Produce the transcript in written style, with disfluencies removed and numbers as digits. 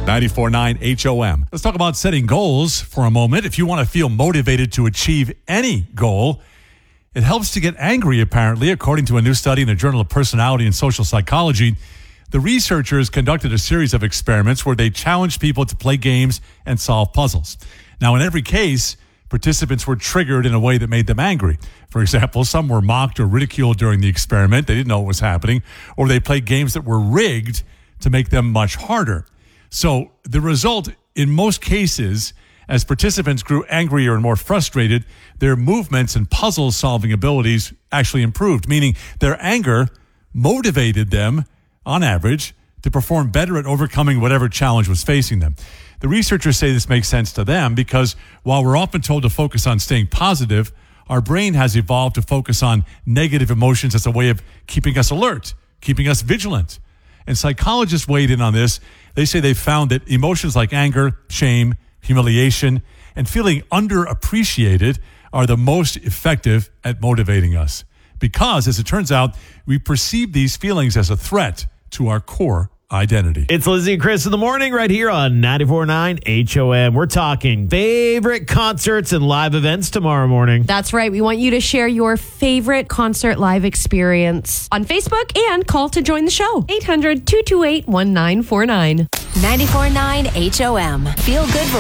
94.9 HOM. Let's talk about setting goals for a moment. If you want to feel motivated to achieve any goal, it helps to get angry, apparently, according to a new study in the Journal of Personality and Social Psychology. The researchers conducted a series of experiments where they challenged people to play games and solve puzzles. Now, in every case, participants were triggered in a way that made them angry. For example, some were mocked or ridiculed during the experiment. They didn't know what was happening. Or they played games that were rigged to make them much harder. So the result, in most cases, as participants grew angrier and more frustrated, their movements and puzzle-solving abilities actually improved, meaning their anger motivated them, on average, to perform better at overcoming whatever challenge was facing them. The researchers say this makes sense to them because while we're often told to focus on staying positive, our brain has evolved to focus on negative emotions as a way of keeping us alert, keeping us vigilant. And psychologists weighed in on this. They say they found that emotions like anger, shame, humiliation, and feeling underappreciated are the most effective at motivating us. Because, as it turns out, we perceive these feelings as a threat to our core identity. It's Lizzie and Chris in the morning right here on 94.9 HOM. We're talking favorite concerts and live events tomorrow morning. That's right. We want you to share your favorite concert live experience on Facebook and call to join the show. 800-228-1949. 94.9 HOM. Feel good.